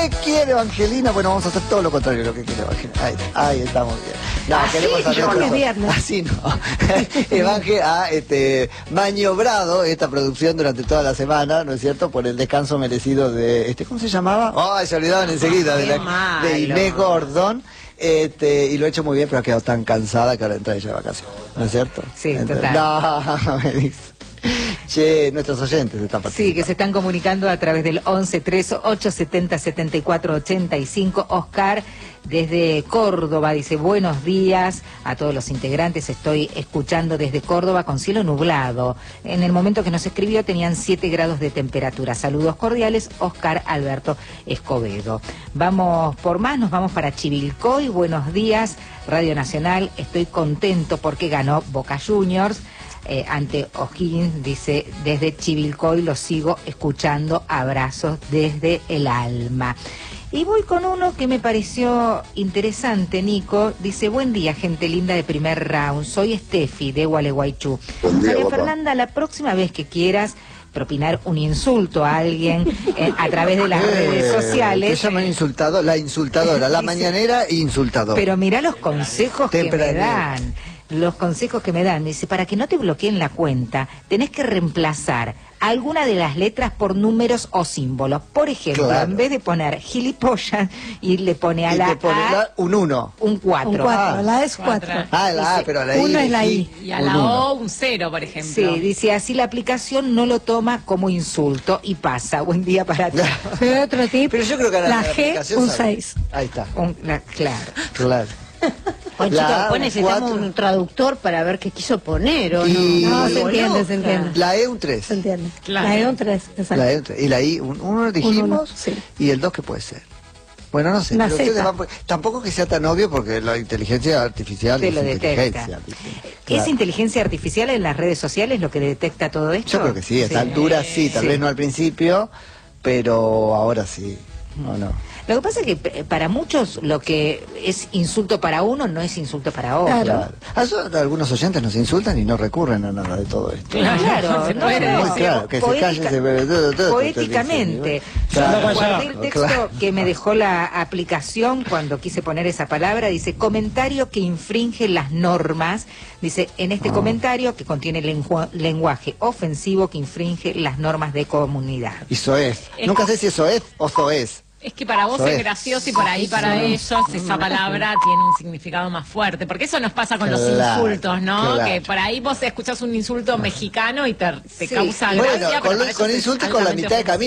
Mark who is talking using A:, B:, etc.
A: ¿Qué quiere Evangelina? Bueno, vamos a hacer todo lo contrario de lo que quiere Evangelina. Ahí estamos bien. No, queremos hacer
B: no,
A: todo.
B: viernes.
A: Así no. Evangel ha maniobrado esta producción durante toda la semana, ¿no es cierto? Por el descanso merecido de... ¿cómo se llamaba? ¡Ay, se olvidaban enseguida! De Inés Gordon. Y lo he hecho muy bien, pero ha quedado tan cansada que ahora entra ella de vacaciones, ¿no es cierto?
B: Sí, total.
A: No, me dice. Che, nuestros oyentes están participando.
B: Sí, que se están comunicando a través del 11-3-870-7485. Oscar, desde Córdoba, dice: buenos días a todos los integrantes, estoy escuchando desde Córdoba con cielo nublado. En el momento que nos escribió tenían 7 grados de temperatura. Saludos cordiales, Oscar Alberto Escobedo. Vamos por más, nos vamos para Chivilcoy. Buenos días, Radio Nacional, estoy contento porque ganó Boca Juniors. Ante O'Higgins, dice, desde Chivilcoy lo sigo escuchando, abrazos desde el alma. Y voy con uno que me pareció interesante, Nico. Dice: buen día, gente linda de primer round, soy Steffi de Gualeguaychú. María Fernanda, la próxima vez que quieras propinar un insulto a alguien a través de las redes sociales.
A: Se llama insultado, la insultadora, la mañanera insultadora.
B: Pero mirá los consejos que me dan. Los consejos que me dan, dice: para que no te bloqueen la cuenta, tenés que reemplazar alguna de las letras por números o símbolos. Por ejemplo, claro, en vez de poner gilipollas, y le pone a la A
A: un 1.
B: Un 4.
C: Un 4, la A es 4.
A: Ah, la A, pero la I.
C: 1 es la I.
D: Y a la O un 0, por ejemplo.
B: Sí, dice: así la aplicación no lo toma como insulto y pasa. Buen día para ti.
C: Pero otro tip,
A: pero yo creo que
C: la G, un 6.
A: Ahí está.
B: Claro.
E: Bueno, chicos, después necesitamos un traductor para ver qué quiso poner, ¿o no?
C: No, se entiende, se entiende.
A: La E un 3.
C: Se entiende.
D: Claro.
C: La E un 3, exacto.
A: La E un 3. Y la I, uno dijimos,
C: sí.
A: Y el 2 que puede ser. Bueno, no sé.
C: La
A: Pero
C: Z.
A: tampoco que sea tan obvio, porque la inteligencia artificial
B: te
A: es
B: lo
A: inteligencia.
B: detecta.
A: Claro.
B: ¿Es inteligencia artificial en las redes sociales lo que detecta todo esto?
A: Yo creo que sí, a esta altura sí, tal vez no al principio, pero ahora sí, ¿o no?
B: Lo que pasa es que para muchos lo que es insulto para uno no es insulto para otro.
A: Claro. Algunos oyentes nos insultan y no recurren a nada de todo esto.
B: Claro,
D: se puede
A: Muy
D: decir.
A: claro, que se calle,
B: poéticamente.
A: Claro.
B: Yo guardé el texto que me dejó la aplicación cuando quise poner esa palabra. Dice: comentario que infringe las normas. Dice: en este comentario que contiene lenguaje ofensivo que infringe las normas de comunidad.
A: Y soez. Nunca sé si es soez o soez.
D: Es que para vos es gracioso y por ahí para ellos esa palabra tiene un significado más fuerte. Porque eso nos pasa con los insultos, ¿no?
A: Claro.
D: Que por ahí vos escuchás un insulto mexicano y te causa
A: Bueno,
D: gracia. Pero para ellos
A: con
D: es
A: insultos con la
D: altamente
A: mitad de camino.